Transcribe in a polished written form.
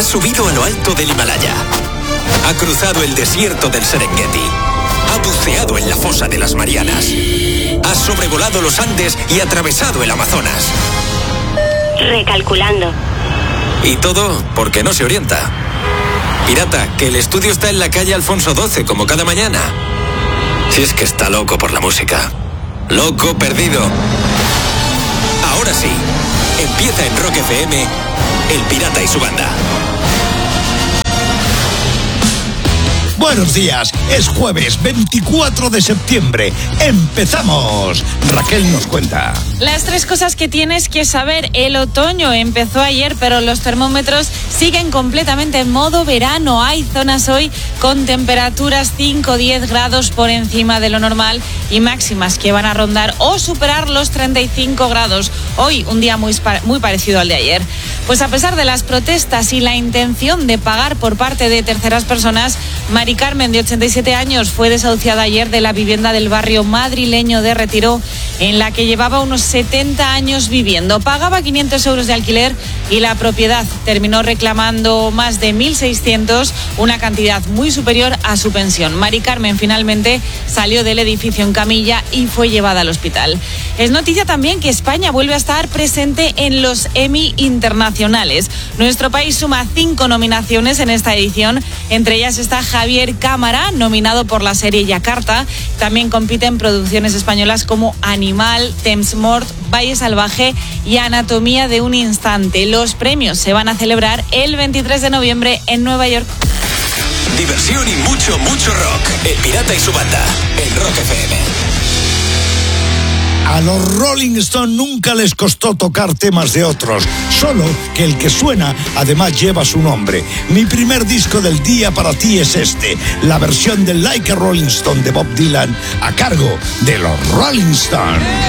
Ha subido a lo alto del Himalaya. Ha cruzado el desierto del Serengeti. Ha buceado en la fosa de las Marianas. Ha sobrevolado los Andes y atravesado el Amazonas. Recalculando. Y todo porque no se orienta. Pirata, que el estudio está en la calle Alfonso XII, como cada mañana. Si es que está loco por la música. Loco perdido. Ahora sí, empieza en Rock FM, El Pirata y su banda. Buenos días, es jueves 24 de septiembre. ¡Empezamos! Raquel nos cuenta. Las 3 cosas que tienes que saber. El otoño empezó ayer, pero los termómetros siguen completamente en modo verano. Hay zonas hoy con temperaturas 5 o 10 grados por encima de lo normal y máximas que van a rondar o superar los 35 grados. Hoy un día muy parecido al de ayer. Pues a pesar de las protestas y la intención de pagar por parte de terceras personas, Mari Carmen, de 87 años, fue desahuciada ayer de la vivienda del barrio madrileño de Retiro, en la que llevaba unos 70 años viviendo. Pagaba 500 euros de alquiler y la propiedad terminó reclamando más de 1.600, una cantidad muy superior a su pensión. Mari Carmen finalmente salió del edificio en camilla y fue llevada al hospital. Es noticia también que España vuelve a estar presente en los Emmy internacionales. Nuestro país suma 5 nominaciones en esta edición. Entre ellas está Javier Cámara, nominado por la serie Yakarta. También compiten producciones españolas como Animal, Temps Mort, Valle Salvaje y Anatomía de un Instante. Los premios se van a celebrar el 23 de noviembre en Nueva York. Diversión y mucho rock. El Pirata y su banda, en Rock FM. A los Rolling Stones nunca les costó tocar temas de otros, solo que el que suena además lleva su nombre. Mi primer disco del día para ti es este, la versión de Like a Rolling Stone de Bob Dylan a cargo de los Rolling Stones.